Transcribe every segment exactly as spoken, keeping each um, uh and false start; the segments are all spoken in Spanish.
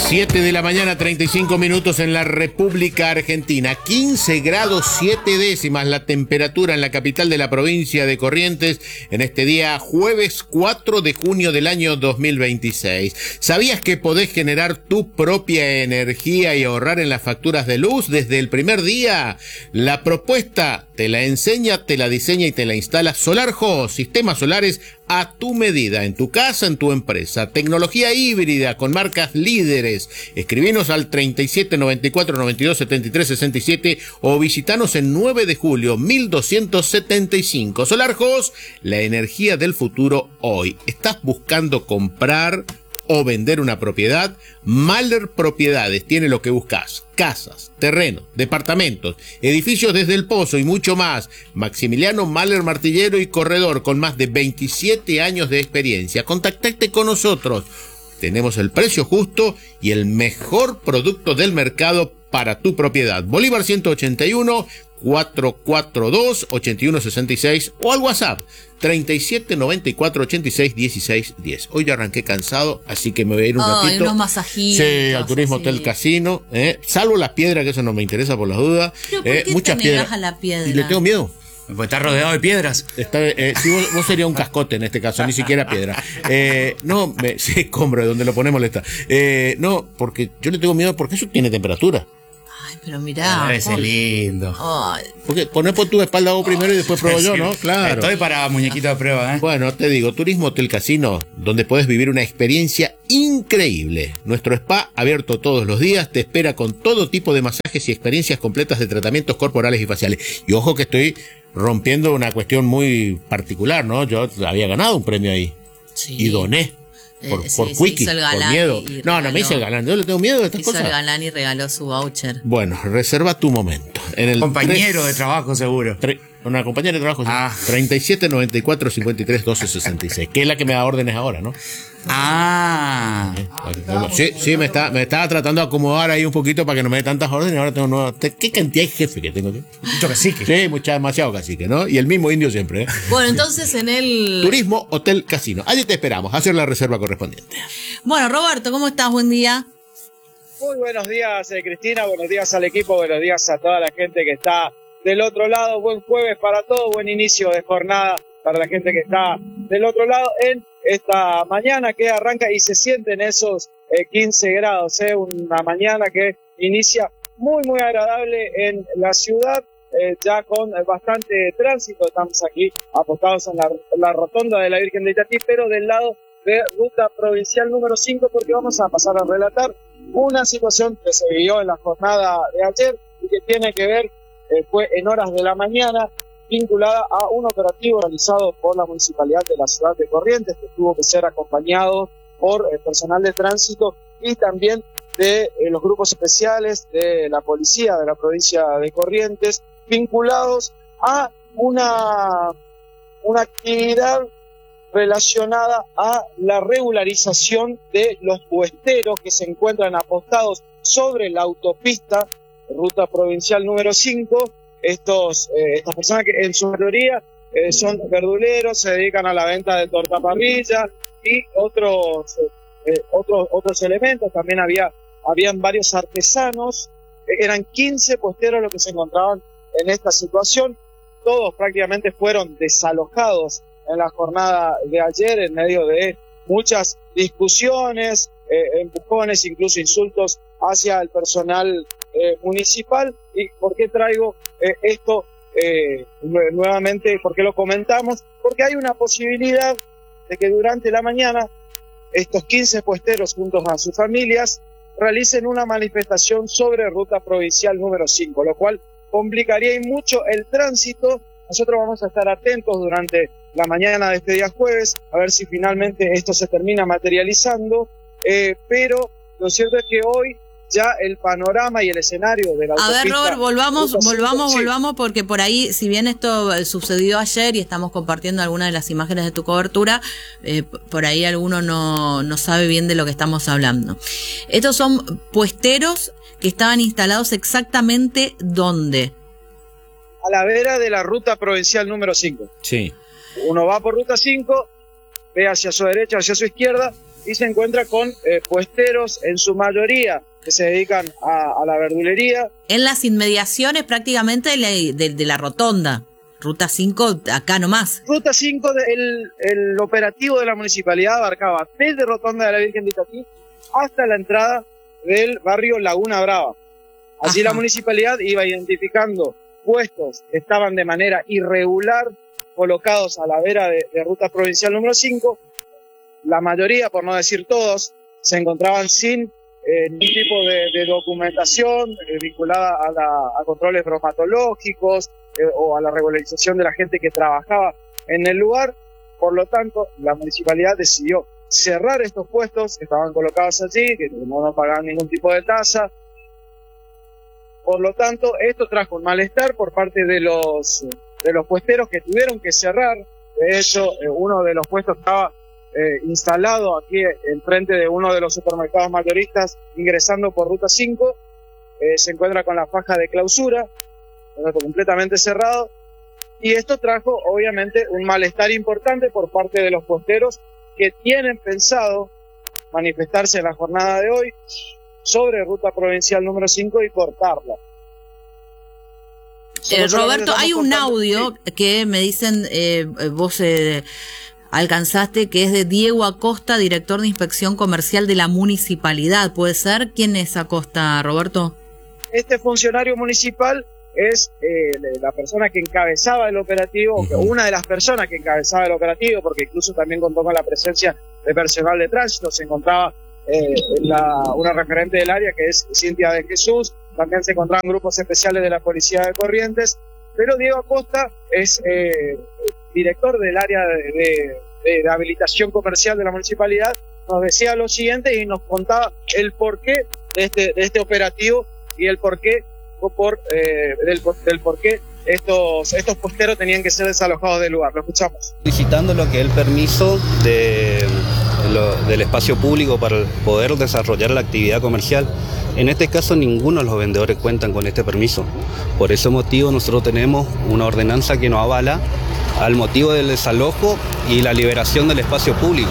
siete de la mañana, treinta y cinco minutos en la República Argentina. quince grados siete décimas la temperatura en la capital de la provincia de Corrientes en este día jueves cuatro de junio del año dos mil veintiséis. ¿Sabías que podés generar tu propia energía y ahorrar en las facturas de luz desde el primer día? La propuesta te la enseña, te la diseña y te la instala SolarHost, sistemas solares a tu medida, en tu casa, en tu empresa. Tecnología híbrida con marcas líderes. Escribinos al treinta y siete noventa y cuatro noventa y dos setenta y tres sesenta y siete o visitanos en nueve de julio mil doscientos setenta y cinco. SolarHost, la energía del futuro hoy. ¿Estás buscando comprar o vender una propiedad? Mahler Propiedades tiene lo que buscas: casas, terrenos, departamentos, edificios desde el Pozo y mucho más. Maximiliano Mahler Martillero y Corredor, con más de veintisiete años de experiencia. Contactate con nosotros. Tenemos el precio justo y el mejor producto del mercado para tu propiedad. Bolívar ciento ochenta y uno, cuatrocientos cuarenta y dos, ochenta y uno sesenta y seis o al WhatsApp treinta y siete noventa y cuatro ochenta y seis dieciséis diez. Hoy ya arranqué cansado, así que me voy a ir un oh, ratito. Unos masajitos. Sí, al turismo, sí. hotel, casino, eh, salvo las piedras, que eso no me interesa por las dudas. ¿Pero por eh, qué muchas te piedras. negas a la piedra? Y le tengo miedo. Pues está rodeado de piedras. Está, eh, si vos, vos serías un cascote en este caso, ni siquiera piedra. Eh, no, me, sí, compro, donde lo ponemos le está. Eh, no, porque yo le tengo miedo porque eso tiene temperatura. Ay, pero mirá. Debe ser lindo. Ay. Porque poner por tu espalda vos primero y después pruebo yo, ¿no? Claro. Estoy para muñequito de prueba, ¿eh? Bueno, te digo, Turismo Hotel Casino, donde podés vivir una experiencia increíble. Nuestro spa, abierto todos los días, te espera con todo tipo de masajes y experiencias completas de tratamientos corporales y faciales. Y ojo que estoy rompiendo una cuestión muy particular, ¿no? Yo había ganado un premio ahí. Sí. Y doné. Por, Eh, sí, por sí, quickie, hizo el por galán miedo. y- y No, no me regaló. hice el galán. Yo le tengo miedo a estas Hizo cosas. el galán y regaló su voucher. Bueno, reserva tu momento. En el Compañero tres- de trabajo, seguro. tre- Una compañera de trabajo, sí. Ah. treinta y siete noventa y cuatro cincuenta y tres doce sesenta y seis, que es la que me da órdenes ahora, ¿no? Ah. Sí, sí, me está, me estaba tratando de acomodar ahí un poquito para que no me dé tantas órdenes. Ahora tengo nuevas. ¿Qué cantidad de jefe que tengo aquí? Mucho cacique. Sí, mucha, demasiado cacique, ¿no? Y el mismo indio siempre, ¿eh? Bueno, entonces en el... Turismo Hotel Casino. Allí te esperamos, hacer la reserva correspondiente. Bueno, Roberto, ¿cómo estás? Buen día. Muy buenos días, eh, Cristina, buenos días al equipo, buenos días a toda la gente que está del otro lado. Buen jueves para todos, buen inicio de jornada para la gente que está del otro lado en esta mañana que arranca y se sienten esos eh, quince grados, eh, una mañana que inicia muy, muy agradable en la ciudad, eh, ya con bastante tránsito. Estamos aquí apostados en la, en la rotonda de la Virgen de Itatí, pero del lado de ruta provincial número cinco, porque vamos a pasar a relatar una situación que se vivió en la jornada de ayer y que tiene que ver, eh, fue en horas de la mañana, vinculada a un operativo realizado por la Municipalidad de la Ciudad de Corrientes, que tuvo que ser acompañado por eh, personal de tránsito y también de eh, los grupos especiales de la policía de la provincia de Corrientes, vinculados a una, una actividad relacionada a la regularización de los puesteros que se encuentran apostados sobre la autopista ruta provincial número cinco. Estos, eh, estas personas que en su mayoría eh, son verduleros, se dedican a la venta de torta parrilla y otros, eh, otros, otros elementos. También había, habían varios artesanos, eh, eran quince puesteros los que se encontraban en esta situación. Todos prácticamente fueron desalojados en la jornada de ayer, en medio de muchas discusiones, eh, empujones, incluso insultos hacia el personal eh, municipal. ¿Y por qué traigo eh, esto eh, nuevamente? ¿Por qué lo comentamos? Porque hay una posibilidad de que durante la mañana estos quince puesteros, juntos a sus familias, realicen una manifestación sobre ruta provincial número cinco, lo cual complicaría y mucho el tránsito. Nosotros vamos a estar atentos durante la mañana de este día jueves, a ver si finalmente esto se termina materializando, eh, pero lo cierto es que hoy ya el panorama y el escenario de la A ver, Robert, volvamos, Ruta cinco, volvamos, sí. volvamos, porque por ahí, si bien esto eh, sucedió ayer y estamos compartiendo algunas de las imágenes de tu cobertura, eh, por ahí alguno no, no sabe bien de lo que estamos hablando. Estos son puesteros que estaban instalados exactamente ¿dónde? A la vera de la ruta provincial número cinco. Sí. Uno va por ruta cinco, ve hacia su derecha, hacia su izquierda, y se encuentra con eh, puesteros en su mayoría que se dedican a, a la verdulería. En las inmediaciones prácticamente de la, de, de la rotonda, Ruta cinco, acá nomás. Ruta cinco, el, el operativo de la municipalidad abarcaba desde Rotonda de la Virgen de Itatí hasta la entrada del barrio Laguna Brava. Así Ajá. La municipalidad iba identificando puestos que estaban de manera irregular colocados a la vera de, de Ruta Provincial número cinco. La mayoría, por no decir todos, se encontraban sin eh, ningún tipo de, de documentación eh, vinculada a, la, a controles bromatológicos eh, o a la regularización de la gente que trabajaba en el lugar. Por lo tanto, la municipalidad decidió cerrar estos puestos que estaban colocados allí, que no, no pagaban ningún tipo de tasa. Por lo tanto, esto trajo un malestar por parte de los, de los puesteros que tuvieron que cerrar. De hecho, eh, uno de los puestos estaba eh, instalado aquí enfrente de uno de los supermercados mayoristas, ingresando por Ruta cinco. Eh, se encuentra con la faja de clausura, completamente cerrado. Y esto trajo, obviamente, un malestar importante por parte de los posteros que tienen pensado manifestarse en la jornada de hoy sobre Ruta Provincial número cinco y cortarla. Eh, Roberto, hay un audio que me dicen, eh, vos eh, alcanzaste, que es de Diego Acosta, director de Inspección Comercial de la Municipalidad. ¿Puede ser? ¿Quién es Acosta, Roberto? Este funcionario municipal es eh, la persona que encabezaba el operativo, uh-huh. una de las personas que encabezaba el operativo, porque incluso también contó con la presencia de personal de tránsito. Se encontraba eh, la, una referente del área que es Cintia de Jesús, también se encontraban grupos especiales de la Policía de Corrientes, pero Diego Acosta es eh, director del área de, de, de habilitación comercial de la municipalidad. Nos decía lo siguiente y nos contaba el porqué de este, de este operativo y el porqué por eh, del, del por qué estos, estos posteros tenían que ser desalojados del lugar. Lo escuchamos. Solicitando lo que es el permiso de, lo, del espacio público para poder desarrollar la actividad comercial. En este caso ninguno de los vendedores cuentan con este permiso. Por ese motivo nosotros tenemos una ordenanza que nos avala al motivo del desalojo y la liberación del espacio público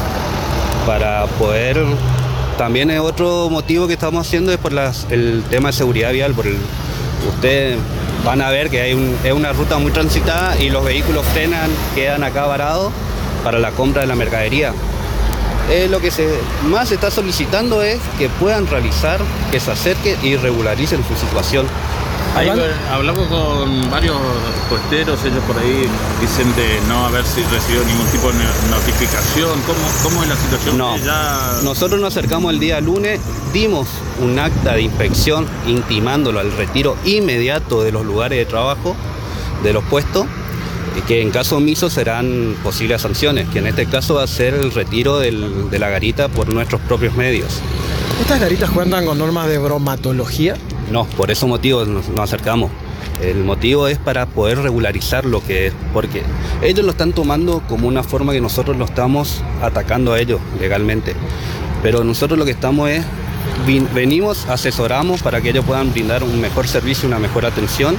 para poder. También es otro motivo que estamos haciendo es por las, el tema de seguridad vial. Por el, ustedes van a ver que hay un, es una ruta muy transitada y los vehículos frenan, quedan acá varados para la compra de la mercadería. Eh, lo que se más se está solicitando es que puedan realizar, que se acerquen y regularicen su situación. Ahí hablamos con varios puesteros, ellos por ahí dicen de no haber recibido ningún tipo de notificación. ¿Cómo, cómo es la situación? No, ya... nosotros nos acercamos el día lunes, dimos un acta de inspección intimándolo al retiro inmediato de los lugares de trabajo, de los puestos, que en caso omiso serán posibles sanciones, que en este caso va a ser el retiro del, de la garita por nuestros propios medios. ¿Estas garitas cuentan con normas de bromatología? No, por ese motivo nos, nos acercamos. El motivo es para poder regularizar lo que es, porque ellos lo están tomando como una forma que nosotros lo estamos atacando a ellos legalmente. Pero nosotros lo que estamos es, venimos, asesoramos para que ellos puedan brindar un mejor servicio, una mejor atención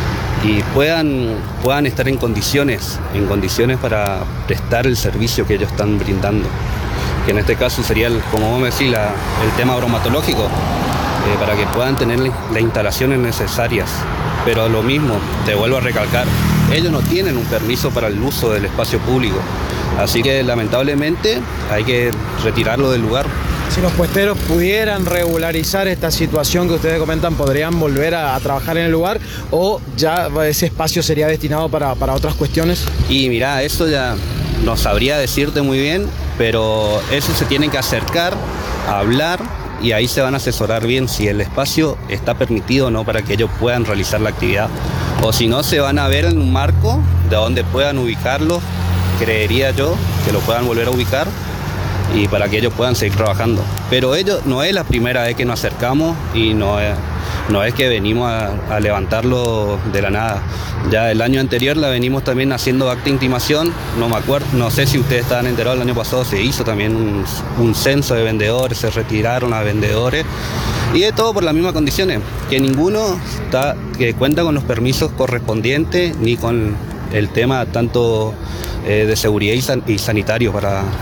y puedan, puedan estar en condiciones, en condiciones para prestar el servicio que ellos están brindando. Que en este caso sería, el, como vos me decís, la, el tema bromatológico, eh, para que puedan tener las instalaciones necesarias. Pero lo mismo, te vuelvo a recalcar, ellos no tienen un permiso para el uso del espacio público. Así que lamentablemente hay que retirarlo del lugar. Si los puesteros pudieran regularizar esta situación que ustedes comentan, ¿podrían volver a, a trabajar en el lugar o ya ese espacio sería destinado para, para otras cuestiones? Y mirá, eso ya no sabría decirte muy bien, pero eso se tienen que acercar, a hablar y ahí se van a asesorar bien si el espacio está permitido o no para que ellos puedan realizar la actividad. O si no, se van a ver en un marco de donde puedan ubicarlos, creería yo, que lo puedan volver a ubicar y para que ellos puedan seguir trabajando. Pero ellos no es la primera vez que nos acercamos y no es, no es que venimos a, a levantarlo de la nada. Ya el año anterior la venimos también haciendo acta de intimación, no me acuerdo, no sé si ustedes estaban enterados, el año pasado se hizo también un, un censo de vendedores, se retiraron a vendedores y de todo por las mismas condiciones, que ninguno está, que cuenta con los permisos correspondientes ni con el tema tanto eh, de seguridad y, san, y sanitario para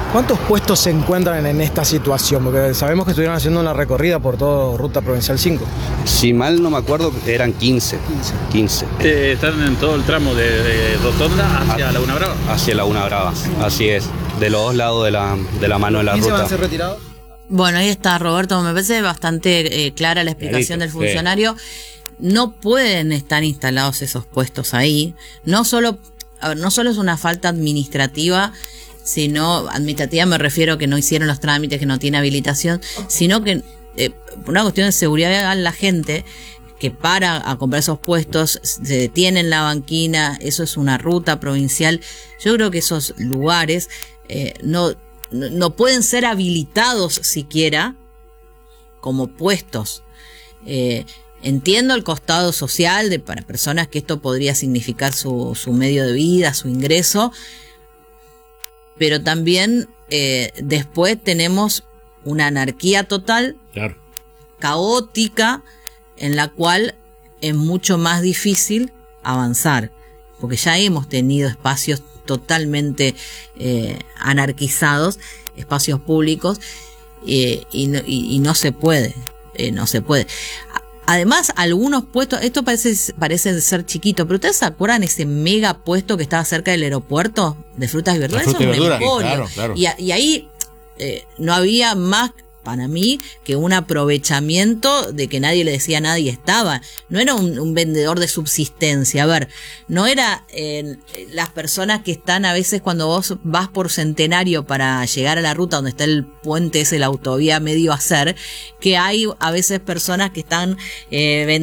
¿Cuántos puestos se encuentran en esta situación? Porque sabemos que estuvieron haciendo una recorrida por toda Ruta Provincial cinco. Si mal no me acuerdo, eran quince. quince. Eh, están en todo el tramo de, de Rotonda hacia Laguna Brava. Hacia Laguna Brava, así es. De los dos lados de la, de la mano de la ¿quién se van a ruta. ser retirados? Bueno, ahí está, Roberto. Me parece bastante eh, clara la explicación Clarito, del sí. funcionario. No pueden estar instalados esos puestos ahí. No solo, a ver, no solo es una falta administrativa, sino administrativa me refiero a que no hicieron los trámites, que no tiene habilitación, sino que eh, por una cuestión de seguridad la gente que para a comprar esos puestos se detiene en la banquina. Eso es una ruta provincial. Yo creo que esos lugares eh, no, no, no pueden ser habilitados siquiera como puestos. Eh, Entiendo el costado social de para personas que esto podría significar su, su medio de vida, su ingreso, pero también eh, después tenemos una anarquía total, Claro. caótica, en la cual es mucho más difícil avanzar, porque ya hemos tenido espacios totalmente eh, anarquizados, espacios públicos, eh, y, no, y, y no se puede, eh, no se puede. Además, algunos puestos, esto parece, parece ser chiquito, pero ¿ustedes se acuerdan ese mega puesto que estaba cerca del aeropuerto de frutas y verduras? De frutas y Eso es un verduras, emporio. claro, claro. Y, y ahí eh, no había más para mí que un aprovechamiento de que nadie le decía nada y estaba. No era un, un vendedor de subsistencia. A ver, no era eh, las personas que están a veces cuando vos vas por Centenario para llegar a la ruta donde está el puente ese, la autovía medio a hacer, que hay a veces personas que están eh, vendiendo